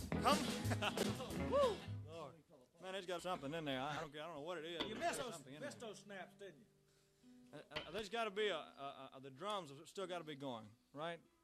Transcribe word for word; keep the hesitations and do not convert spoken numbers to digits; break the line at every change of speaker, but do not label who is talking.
Come. Woo. Lord. Man, it's got something in there. I don't, I don't know what it is.
You missed those, missed those snaps, didn't you?
Uh, uh, there's got to be a, a, a, the drums have still got to be going, right?